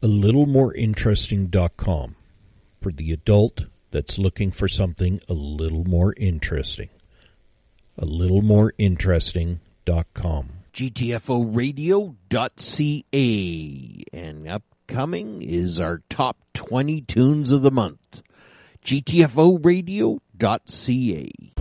littlemoreinteresting.com for the adult that's looking for something a little more interesting. A littlemoreinteresting.com. GTFOradio.ca. And upcoming is our top 20 tunes of the month. GTFOradio.ca.